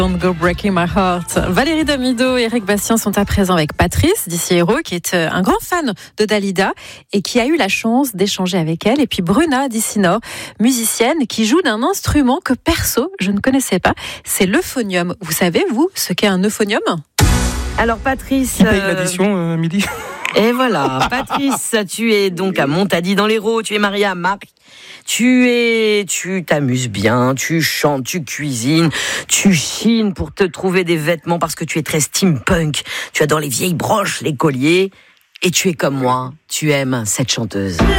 Don't Go Breaking My Heart. Valérie Damido et Eric Bastien sont à présent avec Patrice d'ici Hérault, qui est un grand fan de Dalida et qui a eu la chance d'échanger avec elle. Et puis Bruna d'ici Nord, musicienne qui joue d'un instrument que perso, je ne connaissais pas. C'est l'euphonium. Vous savez, vous, ce qu'est un euphonium ? Alors Patrice... Qui paye l'addition, midi ? Et voilà, Patrice, tu es donc à Montady dans l'Hérault, tu es marié à Marc. Tu t'amuses bien, tu chantes, tu cuisines, tu chines pour te trouver des vêtements parce que tu es très steampunk. Tu adores les vieilles broches, les colliers. Et tu es comme moi, tu aimes cette chanteuse.